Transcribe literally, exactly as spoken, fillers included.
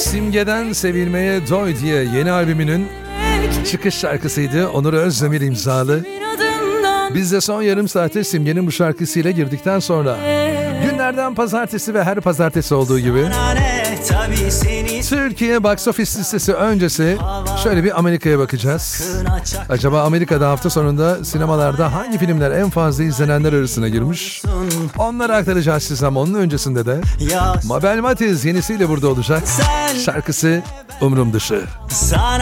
Simge'den Sevilmeye Doy diye yeni albümünün çıkış şarkısıydı. Onur Özdemir imzalı. Biz de son yarım saate Simge'nin bu şarkısıyla girdikten sonra günlerden pazartesi ve her pazartesi olduğu gibi Türkiye Box Office listesi öncesi şöyle bir Amerika'ya bakacağız. Acaba Amerika'da hafta sonunda sinemalarda hangi filmler en fazla izlenenler arasına girmiş? Onları aktaracağız size ama onun öncesinde de Mabel Matiz yenisiyle burada olacak. Şarkısı Umrum Dışı.